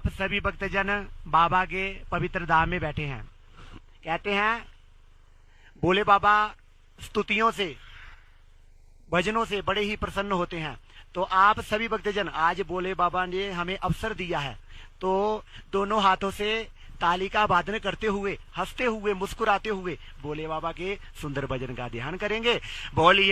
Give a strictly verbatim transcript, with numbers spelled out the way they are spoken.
आप सभी भक्तजन बाबा के पवित्र धाम में बैठे हैं। कहते हैं भोले बाबा स्तुतियों से, भजनों से बड़े ही प्रसन्न होते हैं। तो आप सभी भक्तजन, आज भोले बाबा ने हमें अवसर दिया है, तो दोनों हाथों से ताली का वादन करते हुए, हंसते हुए, मुस्कुराते हुए भोले बाबा के सुंदर भजन का ध्यान करेंगे। बोलिए